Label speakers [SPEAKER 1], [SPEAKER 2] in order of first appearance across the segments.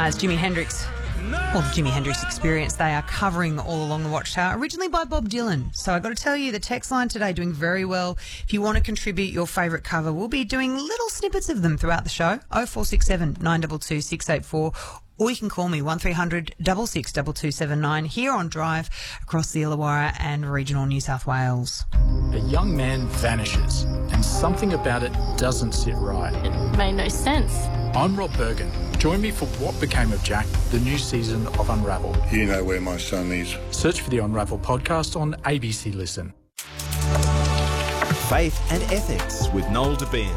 [SPEAKER 1] It's Jimi Hendrix, or the Jimi Hendrix Experience. They are covering All Along the Watchtower, originally by Bob Dylan. So I've got to tell you, the text line today doing very well. If you want to contribute your favourite cover, we'll be doing little snippets of them throughout the show. 0467 922 684. Or you can call me 1300 66 2279 here on Drive across the Illawarra and regional New South Wales.
[SPEAKER 2] A young man vanishes and something about it doesn't sit right.
[SPEAKER 3] It made no sense.
[SPEAKER 2] I'm Rob Bergen. Join me for What Became of Jack, the new season of Unravel.
[SPEAKER 4] You know where my son is.
[SPEAKER 2] Search for the Unravel podcast on ABC Listen.
[SPEAKER 5] Faith and Ethics with Noel Debien.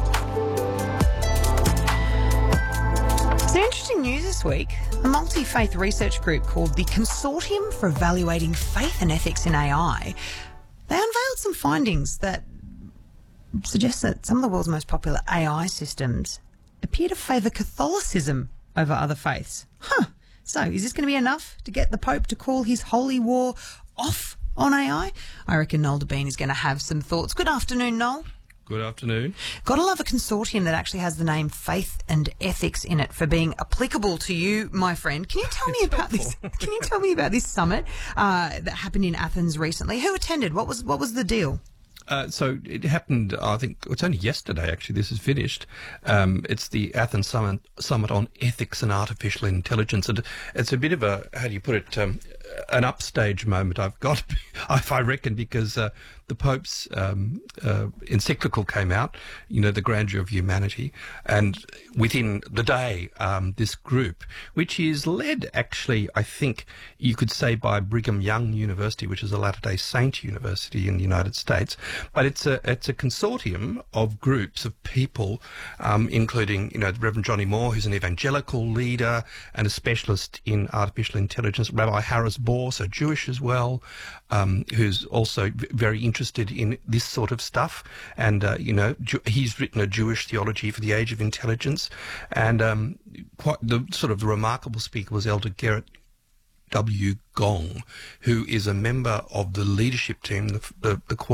[SPEAKER 1] Some interesting news this week. A multi-faith research group called the Consortium for Evaluating Faith and Ethics in AI, they unveiled some findings that suggest that some of the world's most popular AI systems appear to favour Catholicism over other faiths. So is this going to be enough to get the Pope to call his holy war off on AI? I reckon Noel Debien is going to have some thoughts. Good afternoon, Noel.
[SPEAKER 6] Good afternoon.
[SPEAKER 1] Gotta love a consortium that actually has the name Faith and Ethics in it for being applicable to you, my friend. Can you tell me about this? Can you tell me about this summit that happened in Athens recently? Who attended? What was the deal?
[SPEAKER 6] So it happened, I think, it's only yesterday, actually, this is finished. It's the Athens Summit on Ethics and Artificial Intelligence. And it's a bit of a, how do you put it, an upstage moment I've got, I reckon, because the Pope's encyclical came out, the grandeur of humanity, and within the day, this group, which is led, actually, I think you could say, by Brigham Young University, which is a Latter-day Saint university in the United States, but it's a consortium of groups of people, including, the Reverend Johnny Moore, who's an evangelical leader and a specialist in artificial intelligence, Rabbi Harris Bohr, so Jewish as well, who's also very interested in this sort of stuff. And, he's written a Jewish theology for the age of intelligence. And quite the remarkable speaker was Elder Gerrit W. Gong, who is a member of the leadership team, the